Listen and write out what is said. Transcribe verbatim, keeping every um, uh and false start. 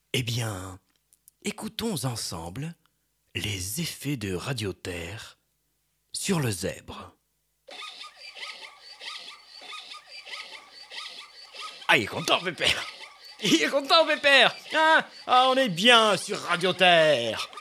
Eh bien, écoutons ensemble les effets de Radioterre sur le zèbre. Ah, il est content, Pépère. Il est content, Pépère. Hein? Ah, on est bien sur Radioterre.